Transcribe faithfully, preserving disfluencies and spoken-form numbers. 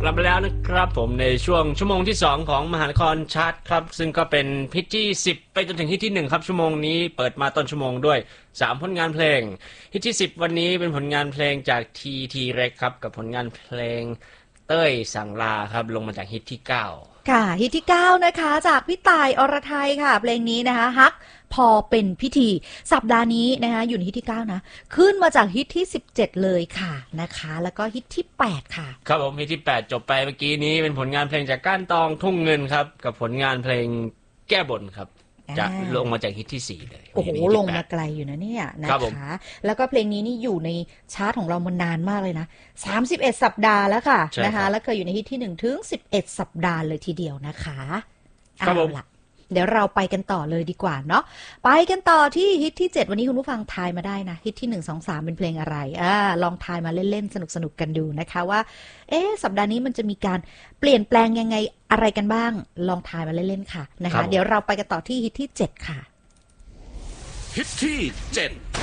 ลับมาแล้วนะครับผมในช่วงชั่วโมงที่สองของมหานครชาร์ตครับซึ่งก็เป็นฮิตที่สิบไปจนถึงฮิตที่หนึ่งครับชั่วโมงนี้เปิดมาต้นชั่วโมงด้วยสามผลงานเพลงฮิตที่สิบวันนี้เป็นผลงานเพลงจาก ที ที Rex ครับกับผลงานเพลงเต้ยสั่งลาครับลงมาจากฮิตที่เก้าค่ะฮิตที่เก้านะคะจากพี่ต่ายอรไทยค่ะเพลงนี้นะคะฮักพอเป็นพิธีสัปดาห์นี้นะคะอยู่ในฮิตที่เก้านะขึ้นมาจากฮิตที่สิบเจ็ดเลยค่ะนะคะแล้วก็ฮิตที่แปดค่ะครับผมฮิตที่แปดจบไปเมื่อกี้นี้เป็นผลงานเพลงจากก้านตองทุ่งเงินครับกับผลงานเพลงแก้บนครับจะลงมาจากฮิตที่สี่เลยโอ้โหลงมาไกลอยู่นะเนี่ยนะคะแล้วก็เพลงนี้นี่อยู่ในชาร์ตของเรามานานมากเลยนะสามสิบเอ็ดสัปดาห์แล้วค่ะนะคะแล้วเคยอยู่ในฮิตที่หนึ่งถึงสิบเอ็ดสัปดาห์เลยทีเดียวนะคะครับผมเดี๋ยวเราไปกันต่อเลยดีกว่าเนาะไปกันต่อที่ฮิตที่เจ็ดวันนี้คุณผู้ฟังทายมาได้นะฮิตที่หนึ่ง สอง สามเป็นเพลงอะไรอ่าลองทายมาเล่นๆสนุกๆกันดูนะคะว่าเอ๊ะสัปดาห์นี้มันจะมีการเปลี่ยนแปลงยังไงอะไรกันบ้างลองทายมาเล่นๆค่ะนะคะเดี๋ยวเราไปกันต่อที่ฮิตที่เจ็ดค่ะฮิตที่เจ็ด